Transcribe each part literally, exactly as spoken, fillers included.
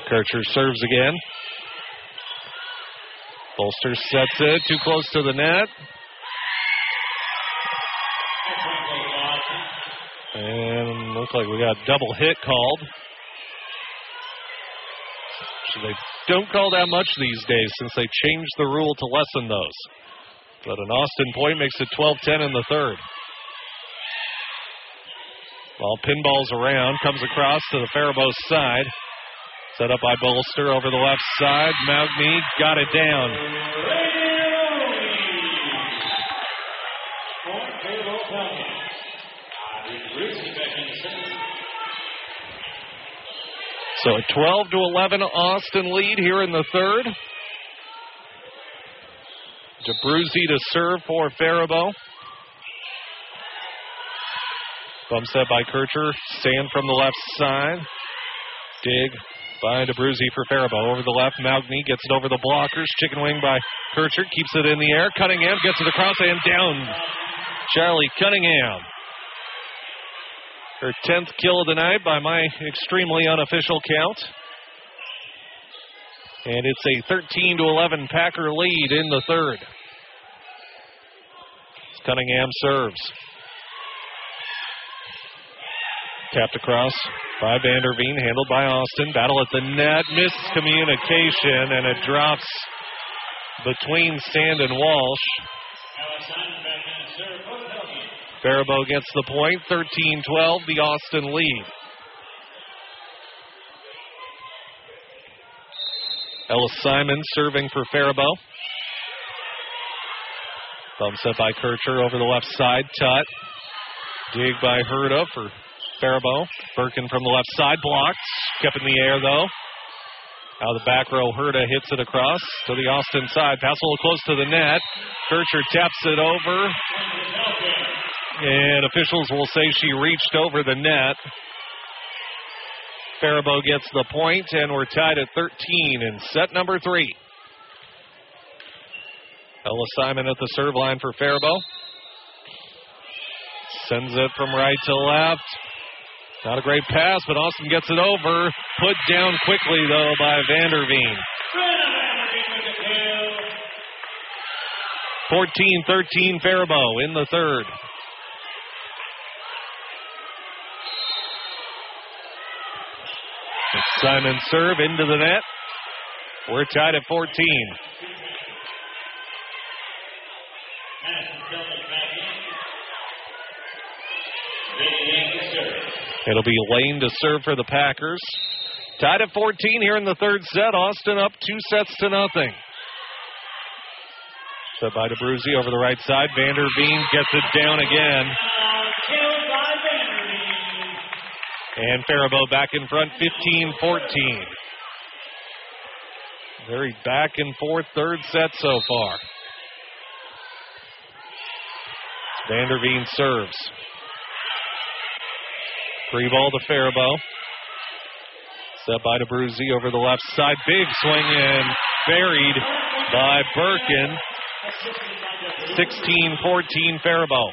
Kircher serves again. Bolster sets it too close to the net. And looks like we got a double hit called. So they don't call that much these days since they changed the rule to lessen those. But an Austin point makes it twelve ten in the third. Ball pinballs around, comes across to the Faribault side. Set up by Bolster over the left side. Magny got it down. So a twelve to eleven Austin lead here in the third. DeBruzzi to serve for Faribault. Bump set by Kircher. Sand from the left side. Dig by DeBruzzi for Faribault. Over the left, Magny gets it over the blockers. Chicken wing by Kircher. Keeps it in the air. Cunningham gets it across and down. Charlie Cunningham. Her tenth kill of the night by my extremely unofficial count. And it's a thirteen to eleven Packer lead in the third. Cunningham serves. Tapped across by Vanderveen, handled by Austin. Battle at the net, miscommunication, and it drops between Sand and Walsh. Faribault gets the point, thirteen twelve, the Austin lead. Ellis Simon serving for Faribault. Thumb set by Kircher over the left side. Tutt. Dig by Herta for Faribault. Birkin from the left side. Blocked. Kept in the air, though. Out of the back row, Herta hits it across to the Austin side. Pass a little close to the net. Kircher taps it over. And officials will say she reached over the net. Faribault gets the point, and we're tied at thirteen in set number three. Ella Simon at the serve line for Faribault. Sends it from right to left. Not a great pass, but Austin gets it over. Put down quickly, though, by Vanderveen. fourteen thirteen Faribault in the third. Simon serve into the net. We're tied at fourteen. It'll be Lane to serve for the Packers. Tied at fourteen here in the third set. Austin up two sets to nothing. Set by DeBruzzi over the right side. Vanderveen gets it down again. And Faribault back in front, fifteen fourteen. Very back and forth third set so far. Vanderveen serves. Free ball to Faribault. Set by DeBruzzi over the left side. Big swing and buried by Birkin. sixteen fourteen Faribault.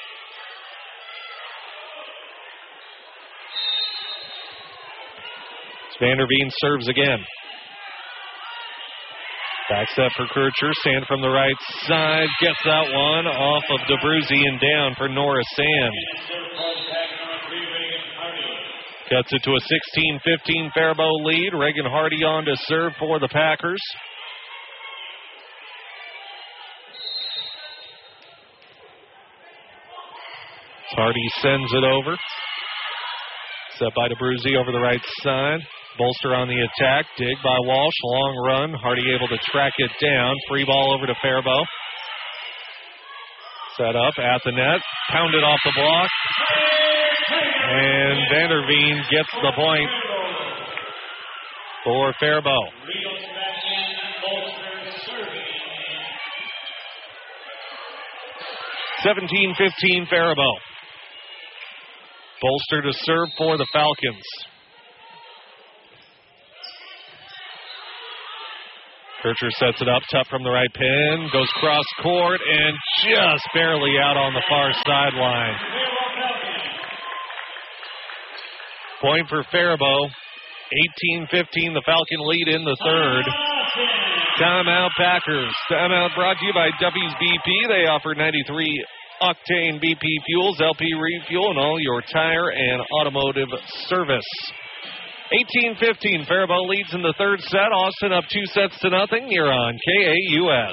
Vanderveen serves again. Back set for Kircher. Sand from the right side. Gets that one off of DeBruzzi and down for Nora Sand. Cuts it to a sixteen fifteen Faribault lead. Reagan Hardy on to serve for the Packers. Hardy sends it over. Set by DeBruzzi over the right side. Bolster on the attack. Dig by Walsh. Long run. Hardy able to track it down. Free ball over to Faribault. Set up at the net. Pounded off the block. And Vanderveen gets the point for Faribault. seventeen fifteen Faribault. Bolster to serve for the Falcons. Kircher sets it up, tough from the right pin, goes cross court, and just barely out on the far sideline. Point for Faribault, eighteen fifteen, the Falcon lead in the third. Timeout Packers. Timeout brought to you by Duffy's B P. They offer ninety-three octane B P fuels, L P refuel, and all your tire and automotive service. eighteen fifteen, Faribault leads in the third set. Austin up two sets to nothing. You're on K A U S.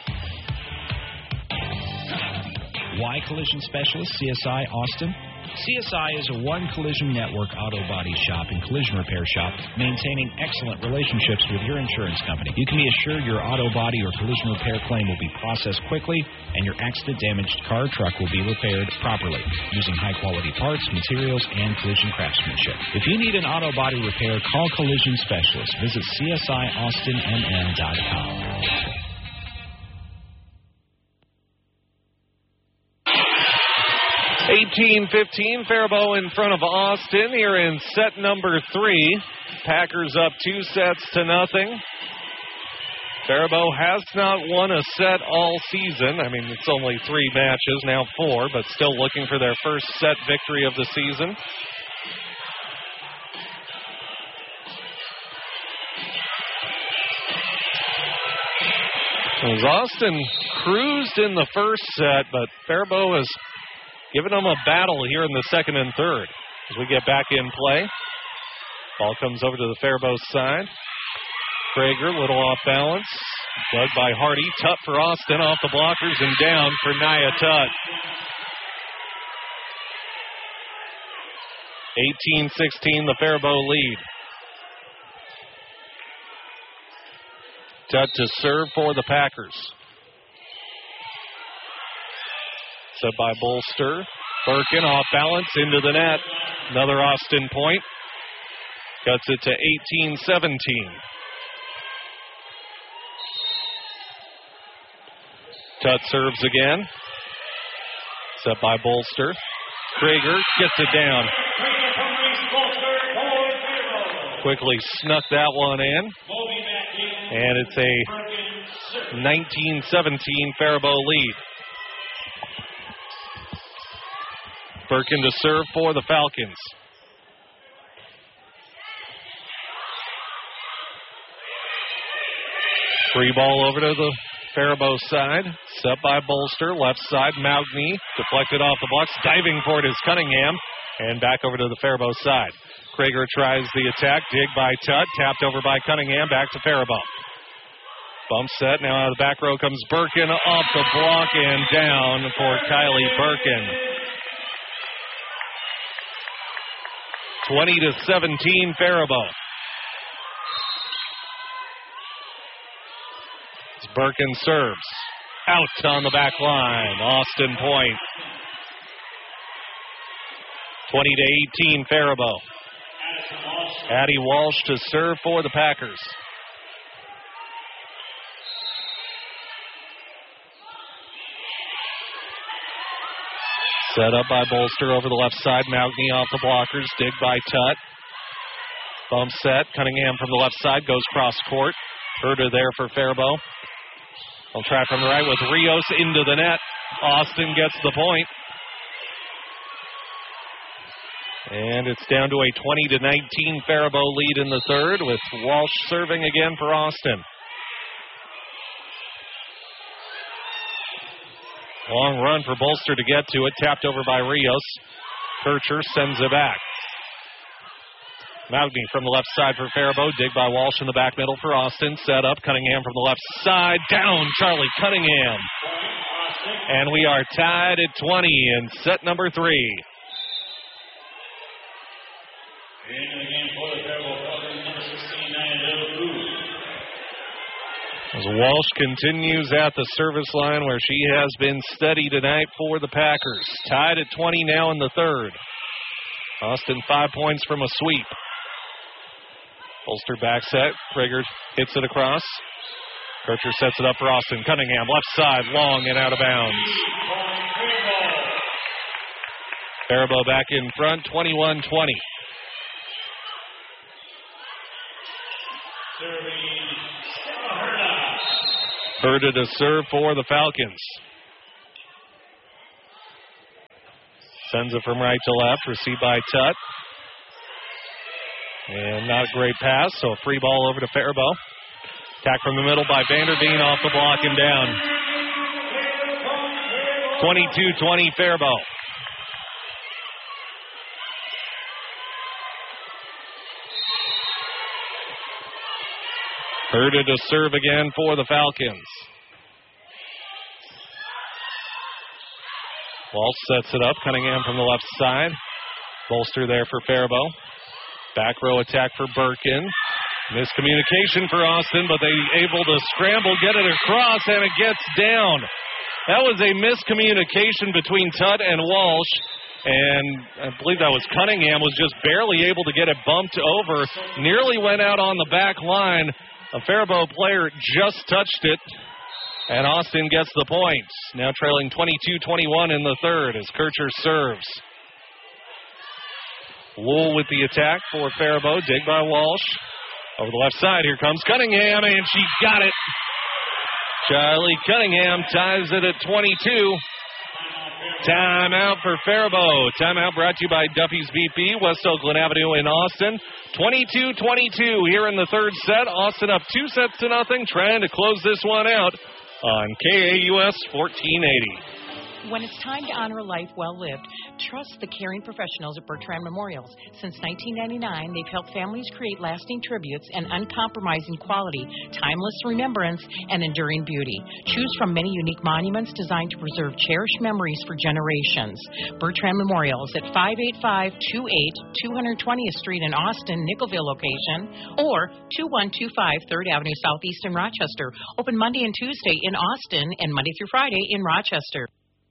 Y Collision Specialist, C S I Austin. C S I is a one collision network auto body shop and collision repair shop, maintaining excellent relationships with your insurance company. You can be assured your auto body or collision repair claim will be processed quickly, and your accident-damaged car or truck will be repaired properly, using high-quality parts, materials, and collision craftsmanship. If you need an auto body repair, call Collision Specialist. Visit C S I Austin M N dot com. eighteen fifteen, Faribault in front of Austin here in set number three. Packers up two sets to nothing. Faribault has not won a set all season. I mean, it's only three matches, now four, but still looking for their first set victory of the season. As Austin cruised in the first set, but Faribault has giving them a battle here in the second and third. As we get back in play, ball comes over to the Faribault side. Krager, little off balance. Dug by Hardy. Tutt for Austin, off the blockers and down for Nia Tutt. eighteen sixteen, the Faribault lead. Tutt to serve for the Packers. Set by Bolster. Birkin off balance into the net. Another Austin point. Cuts it to eighteen seventeen. Tutt serves again. Set by Bolster. Krager gets it down. Quickly snuck that one in. And it's a nineteen seventeen Faribault lead. Birkin to serve for the Falcons. Free ball over to the Faribault side. Set by Bolster. Left side, Maugney. Deflected off the blocks. Diving for it is Cunningham. And back over to the Faribault side. Krager tries the attack. Dig by Tutt. Tapped over by Cunningham. Back to Faribault. Bump set. Now out of the back row comes Birkin. Off the block and down for Kylie Birkin. twenty to seventeen, Faribault. Birkin serves. Out on the back line. Austin point. twenty to eighteen, Faribault. Addie Walsh to serve for the Packers. Set up by Bolster over the left side. Maugney off the blockers. Dig by Tutt. Bump set. Cunningham from the left side goes cross court. Herder there for Faribault. They'll try from the right with Rios into the net. Austin gets the point. And it's down to a twenty to nineteen Faribault lead in the third with Walsh serving again for Austin. Long run for Bolster to get to it. Tapped over by Rios. Kircher sends it back. Maugney from the left side for Faribault. Dig by Walsh in the back middle for Austin. Set up. Cunningham from the left side. Down Charlie Cunningham. And we are tied at twenty in set number three. As Walsh continues at the service line where she has been steady tonight for the Packers. Tied at twenty now in the third. Austin five points from a sweep. Bolster back set. Krager hits it across. Kircher sets it up for Austin. Cunningham left side, long and out of bounds. Faribault back in front, twenty-one twenty. Herder to serve for the Falcons. Sends it from right to left. Received by Tutt. And not a great pass, so a free ball over to Faribault. Attack from the middle by Vanderveen, off the block and down. twenty-two twenty Faribault. Herta to serve again for the Falcons. Walsh sets it up. Cunningham from the left side. Bolster there for Faribault. Back row attack for Birkin. Miscommunication for Austin, but they able to scramble, get it across, and it gets down. That was a miscommunication between Tutt and Walsh, and I believe that was Cunningham was just barely able to get it bumped over. Nearly went out on the back line. A Faribault player just touched it, and Austin gets the points. Now trailing twenty-two twenty-one in the third as Kircher serves. Wool with the attack for Faribault. Dig by Walsh. Over the left side, here comes Cunningham, and she got it. Charlie Cunningham ties it at twenty-two. Timeout for Faribault. Timeout brought to you by Duffy's B P, West Oakland Avenue in Austin. twenty-two twenty-two here in the third set. Austin up two sets to nothing, trying to close this one out on K A U S fourteen eighty. When it's time to honor a life well lived, trust the caring professionals at Bertrand Memorials. Since nineteen ninety-nine, they've helped families create lasting tributes and uncompromising quality, timeless remembrance, and enduring beauty. Choose from many unique monuments designed to preserve cherished memories for generations. Bertrand Memorials at five eight five two eight two hundred twentieth Street in Austin, Nickelville location, or two one two five third Avenue Southeast in Rochester. Open Monday and Tuesday in Austin and Monday through Friday in Rochester.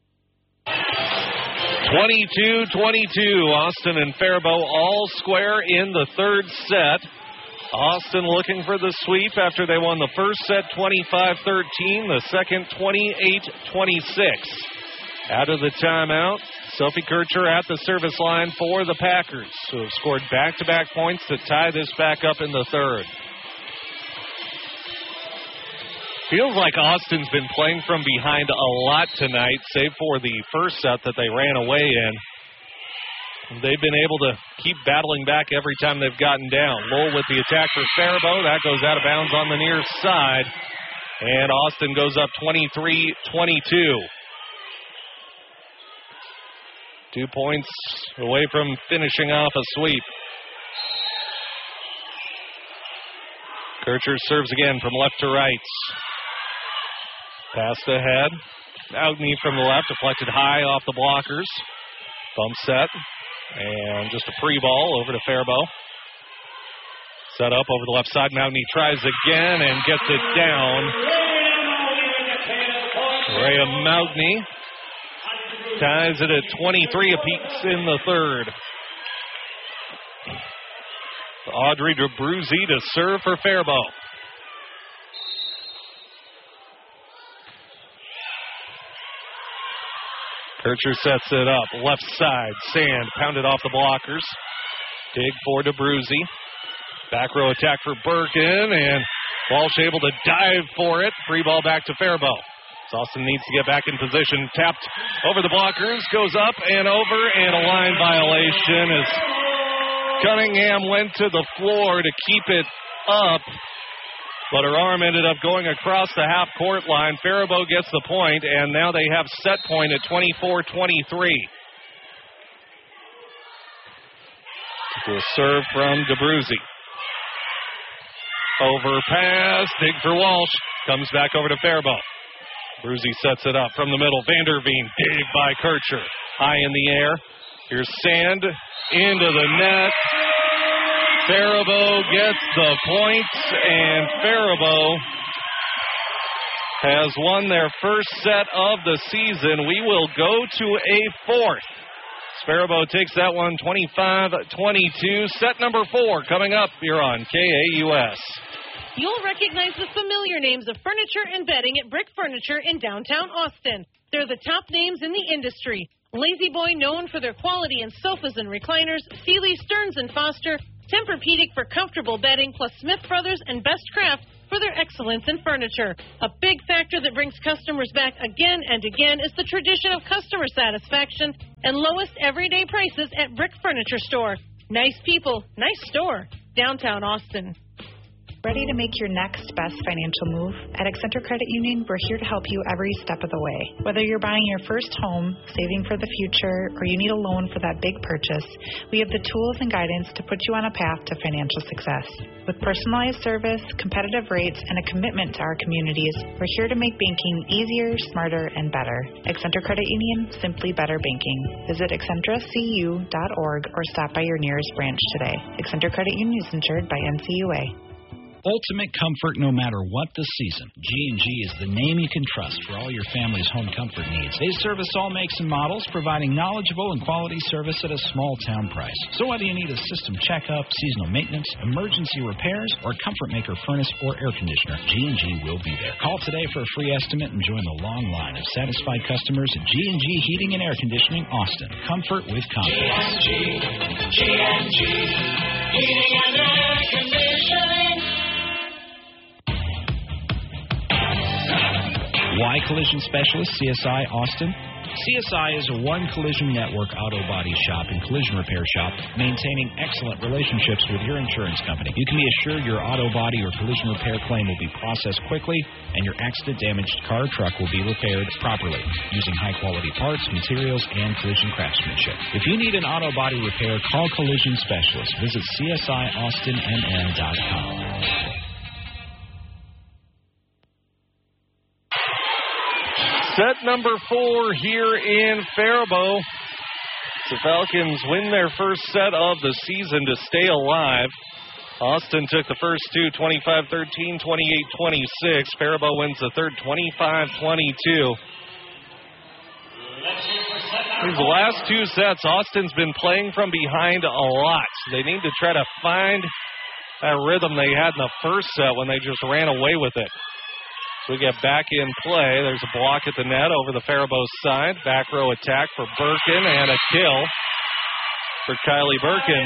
twenty-two twenty-two, Austin and Faribault all square in the third set. Austin looking for the sweep after they won the first set twenty-five thirteen, the second twenty-eight twenty-six. Out of the timeout, Sophie Kircher at the service line for the Packers, who have scored back-to-back points to tie this back up in the third. Feels like Austin's been playing from behind a lot tonight, save for the first set that they ran away in. They've been able to keep battling back every time they've gotten down. Lowell with the attack for Faribault. That goes out of bounds on the near side. And Austin goes up twenty-three twenty-two. Two points away from finishing off a sweep. Kircher serves again from left to right. Pass ahead. Outney from the left, deflected high off the blockers. Bump set. And just a free ball over to Faribault. Set up over the left side. Outney tries again and gets it down. Rhea Mountney ties it at twenty-three apiece in the third. Audrey DeBruzzi to serve for Faribault. Kircher sets it up. Left side. Sand pounded off the blockers. Dig for DeBruzzi. Back row attack for Birkin. And Walsh able to dive for it. Free ball back to Faribault. Austin needs to get back in position. Tapped over the blockers. Goes up and over. And a line violation as Cunningham went to the floor to keep it up. But her arm ended up going across the half-court line. Faribault gets the point, and now they have set point at twenty-four twenty-three. To a serve from DeBruzzi. Over pass, dig for Walsh. Comes back over to Faribault. DeBruzzi sets it up from the middle. Vanderveen, dig by Kircher. High in the air. Here's Sand into the net. Faribault gets the points, and Faribault has won their first set of the season. We will go to a fourth. Faribault takes that one twenty-five twenty-two. Set number four coming up here on K A U S. You'll recognize the familiar names of furniture and bedding at Brick Furniture in downtown Austin. They're the top names in the industry. Lazy Boy, known for their quality in sofas and recliners, Sealy, Stearns and Foster, Tempur-Pedic for comfortable bedding, plus Smith Brothers and Best Craft for their excellence in furniture. A big factor that brings customers back again and again is the tradition of customer satisfaction and lowest everyday prices at Brick Furniture Store. Nice people, nice store. downtown Austin. Ready to make your next best financial move? At Accenture Credit Union, we're here to help you every step of the way. Whether you're buying your first home, saving for the future, or you need a loan for that big purchase, we have the tools and guidance to put you on a path to financial success. With personalized service, competitive rates, and a commitment to our communities, we're here to make banking easier, smarter, and better. Accenture Credit Union, simply better banking. Visit accentra c u dot org or stop by your nearest branch today. Accenture Credit Union is insured by N C U A. Ultimate comfort no matter what the season. G and G is the name you can trust for all your family's home comfort needs. They service all makes and models, providing knowledgeable and quality service at a small town price. So whether you need a system checkup, seasonal maintenance, emergency repairs, or Comfort Maker furnace or air conditioner, G and G will be there. Call today for a free estimate and join the long line of satisfied customers at G and G Heating and Air Conditioning, Austin. Comfort with confidence. G and G, G and G Heating and Air Conditioning. Y Collision Specialist, C S I, Austin. C S I is a one collision network auto body shop and collision repair shop, maintaining excellent relationships with your insurance company. You can be assured your auto body or collision repair claim will be processed quickly, and your accident-damaged car or truck will be repaired properly, using high-quality parts, materials, and collision craftsmanship. If you need an auto body repair, call Collision Specialist. Visit c s i austin m n dot com. Set number four here in Faribault. The Falcons win their first set of the season to stay alive. Austin took the first two, twenty-five thirteen, twenty-eight twenty-six. Faribault wins the third, twenty-five twenty-two. These last two sets, Austin's been playing from behind a lot. They need to try to find that rhythm they had in the first set when they just ran away with it. So we get back in play. There's a block at the net over the Faribault side. Back row attack for Birkin and a kill for Kylie Birkin.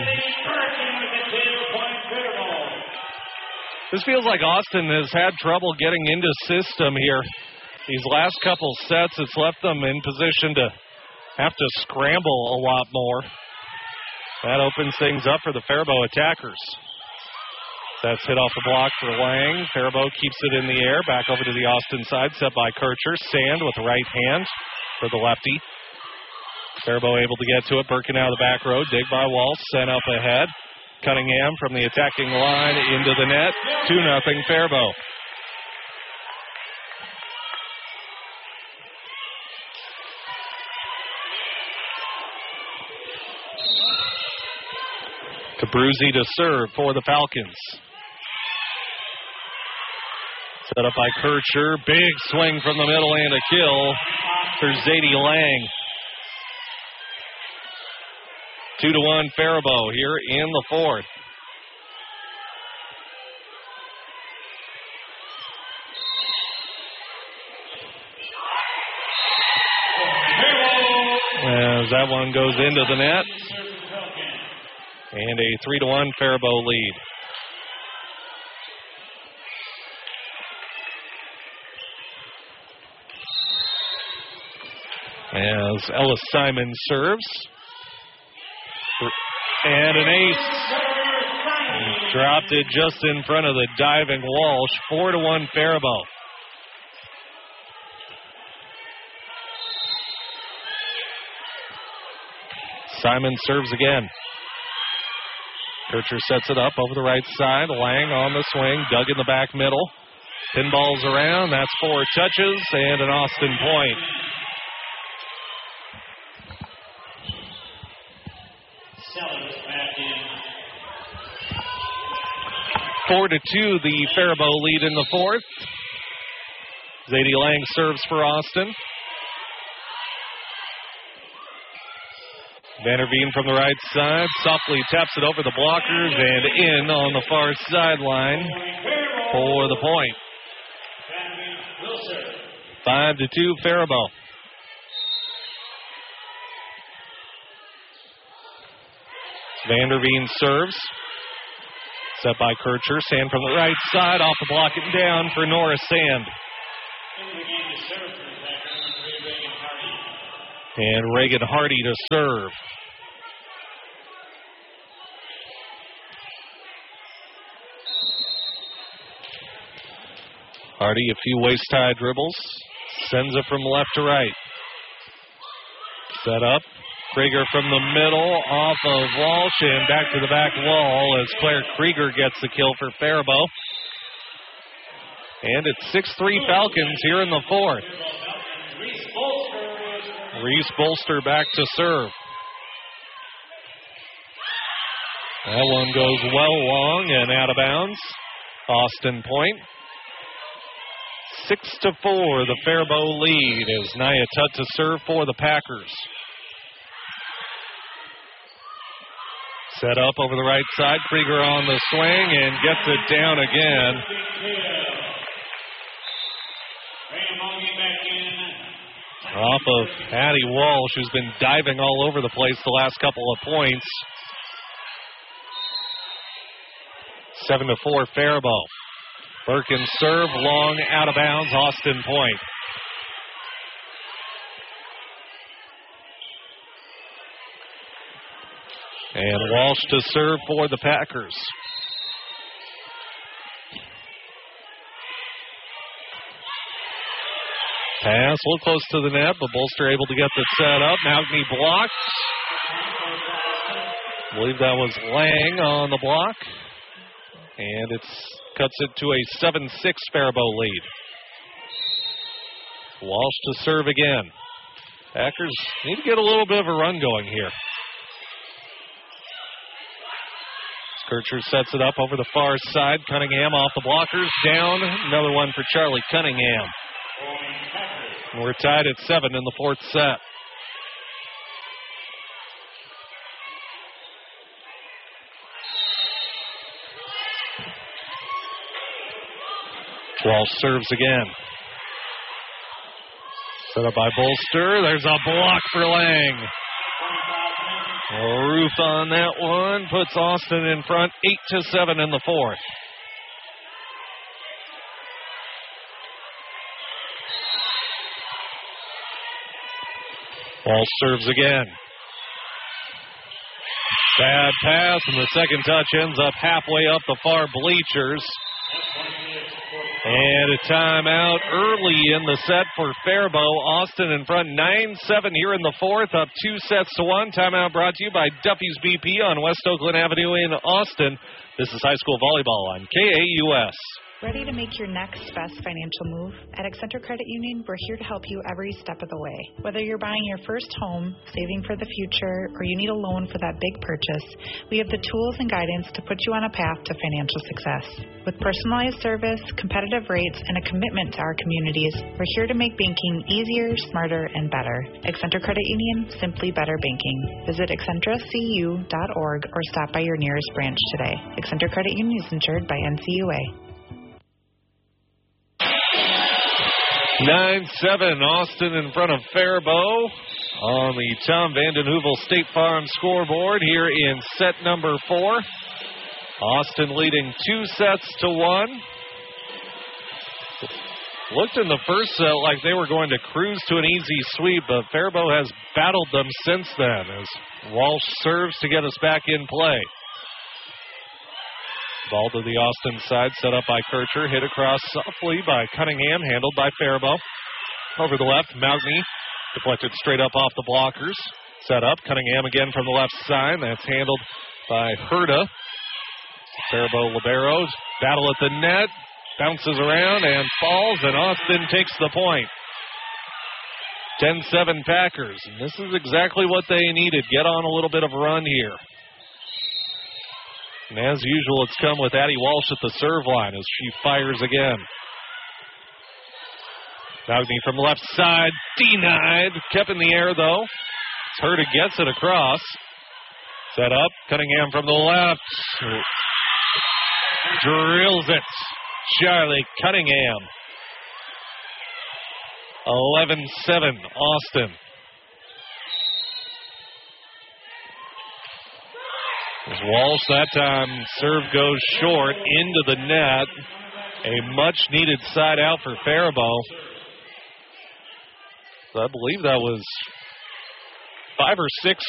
This feels like Austin has had trouble getting into system here. These last couple sets, it's left them in position to have to scramble a lot more. That opens things up for the Faribault attackers. That's hit off the block for Lang. Faribault keeps it in the air. Back over to the Austin side, set by Kircher. Sand with the right hand for the lefty. Faribault able to get to it. Birkin out of the back row. Dig by Walsh. Sent up ahead. Cunningham from the attacking line into the net. two nothing Faribault. Cabruzzi to serve for the Falcons. Set up by Kircher. Big swing from the middle and a kill for Zadie Lang. Two to one Faribault here in the fourth. As that one goes into the net. And a three to one Faribault lead. As Ellis Simon serves. And an ace. He dropped it just in front of the diving Walsh. Four to one Faribault. Simon serves again. Kircher sets it up over the right side. Lang on the swing. Dug in the back middle. Pinballs around. That's four touches and an Austin point. Four to two, the Faribault lead in the fourth. Zadie Lang serves for Austin. Vanderveen from the right side, softly taps it over the blockers and in on the far sideline for the point. Five to two, Faribault. Vanderveen serves. Set by Kircher. Sand from the right side, off the block and down for Norris Sand. And Reagan Hardy to serve. Hardy, a few waist-high dribbles. Sends it from left to right. Set up. Krieger from the middle, off of Walsh, and back to the back wall as Claire Krieger gets the kill for Faribault. And it's six three Falcons here in the fourth. Reese Bolster back to serve. That one goes well long and out of bounds. Austin point. Six to four, the Faribault lead as Nia Tutt to serve for the Packers. Set up over the right side. Krieger on the swing and gets it down again. Off of Addie Walsh, who's been diving all over the place the last couple of points. Seven to four, Faribault. Birkin serve, long, out of bounds, Austin point. And Walsh to serve for the Packers. Pass, a little close to the net, but Bolster able to get the set up. Mountney blocked. I believe that was Lang on the block. And it cuts it to a seven six Faribault lead. Walsh to serve again. Packers need to get a little bit of a run going here. Kircher sets it up over the far side. Cunningham off the blockers. Down. Another one for Charlie Cunningham. We're tied at seven in the fourth set. Walsh serves again. Set up by Bolster. There's a block for Lang. Roof on that one puts Austin in front, eight to seven in the fourth. Walsh serves again. Bad pass, and the second touch ends up halfway up the far bleachers. And a timeout early in the set for Faribault. Austin in front nine seven here in the fourth, up two sets to one. Timeout brought to you by Duffy's B P on West Oakland Avenue in Austin. This is high school volleyball on K A U S. Ready to make your next best financial move? At Accenture Credit Union, we're here to help you every step of the way. Whether you're buying your first home, saving for the future, or you need a loan for that big purchase, we have the tools and guidance to put you on a path to financial success. With personalized service, competitive rates, and a commitment to our communities, we're here to make banking easier, smarter, and better. Accenture Credit Union, simply better banking. Visit accenture c u dot org or stop by your nearest branch today. Accenture Credit Union is insured by N C U A. nine seven, Austin in front of Faribault on the Tom Vanden Heuvel State Farm scoreboard here in set number four. Austin leading two sets to one. Looked in the first set like they were going to cruise to an easy sweep, but Faribault has battled them since then as Walsh serves to get us back in play. Ball to the Austin side, set up by Kircher, hit across softly by Cunningham, handled by Faribault. Over the left, Mountney deflected straight up off the blockers. Set up, Cunningham again from the left side. That's handled by Herta. Faribault liberos, battle at the net, bounces around and falls, and Austin takes the point. ten seven Packers, and this is exactly what they needed. Get on a little bit of a run here. And as usual, it's come with Addie Walsh at the serve line as she fires again. Mountney from left side, denied. Kept in the air, though. Herta gets it across. Set up, Cunningham from the left. Drills it. Charlie Cunningham. eleven seven, Austin. As Walsh that time, serve goes short into the net. A much-needed side out for Faribault. So I believe that was five or six